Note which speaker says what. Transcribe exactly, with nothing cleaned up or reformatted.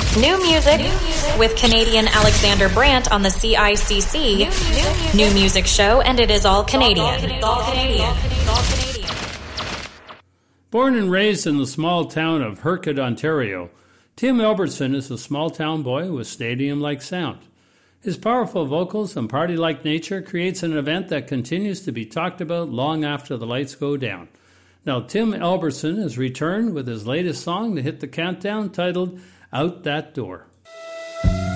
Speaker 1: New music with Canadian Alexander Brandt on the C I C C New Music Show, and it is all Canadian.
Speaker 2: Born and raised in the small town of Hercot, Ontario, Tim Elberson is a small-town boy with stadium-like sound. His powerful vocals and party-like nature creates an event that continues to be talked about long after the lights go down. Now, Tim Elberson has returned with his latest song to hit the countdown, titled Out That Door.